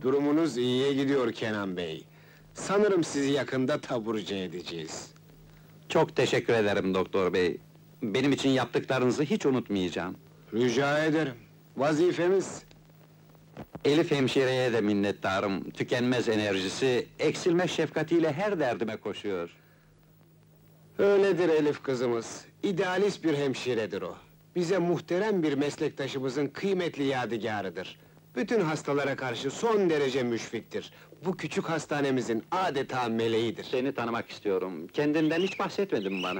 Durumunuz iyiye gidiyor Kenan Bey. Sanırım sizi yakında taburcu edeceğiz. Çok teşekkür ederim doktor bey. Benim için yaptıklarınızı hiç unutmayacağım. Rica ederim. Vazifemiz. Elif hemşireye de minnettarım. Tükenmez enerjisi, eksilmez şefkatiyle her derdime koşuyor. Öyledir Elif kızımız. İdealist bir hemşiredir o. Bize muhterem bir meslektaşımızın kıymetli yadigarıdır. Bütün hastalara karşı son derece müşfiktir. Bu küçük hastanemizin adeta meleğidir. Seni tanımak istiyorum. Kendinden hiç bahsetmedin bana.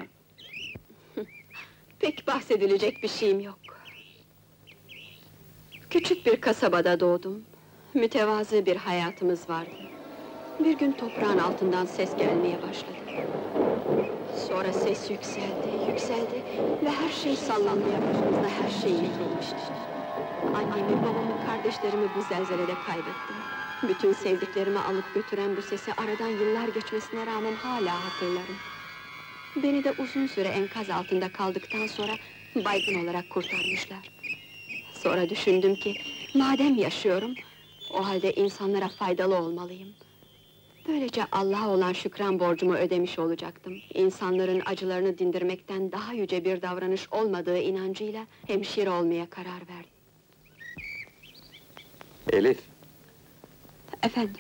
Pek bahsedilecek bir şeyim yok. Küçük bir kasabada doğdum. Mütevazı bir hayatımız vardı. Bir gün toprağın altından ses gelmeye başladı. Sonra ses yükseldi ve her şey sallanmaya başladı, her şey yıkılmıştı. Annemi, babamı, kardeşlerimi bu zelzelede kaybettim. Bütün sevdiklerimi alıp götüren bu sesi aradan yıllar geçmesine rağmen hala hatırlarım. Beni de uzun süre enkaz altında kaldıktan sonra baygın olarak kurtarmışlar. Sonra düşündüm ki, madem yaşıyorum, o halde insanlara faydalı olmalıyım. Böylece Allah'a olan şükran borcumu ödemiş olacaktım. İnsanların acılarını dindirmekten daha yüce bir davranış olmadığı inancıyla hemşire olmaya karar verdim. Elif, Efendim,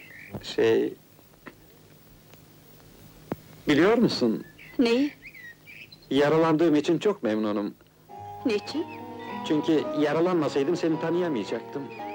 biliyor musun? neyi? Yaralandığım için çok memnunum. Niçin? Çünkü yaralanmasaydım seni tanıyamayacaktım.